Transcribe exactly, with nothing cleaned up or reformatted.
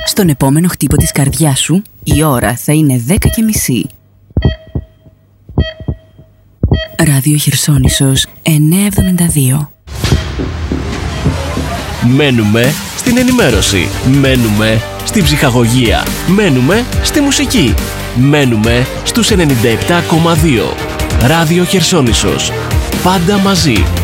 Στον επόμενο χτύπο της καρδιάς σου, η ώρα θα είναι δέκα και μισή. Ράδιο Χερσόνησος εννιακόσια εβδομήντα δύο. Μένουμε στην ενημέρωση. Μένουμε στην ψυχαγωγία. Μένουμε στη μουσική. Μένουμε στους ενενήντα επτά κόμμα δύο. Ράδιο Χερσόνησος. Πάντα μαζί.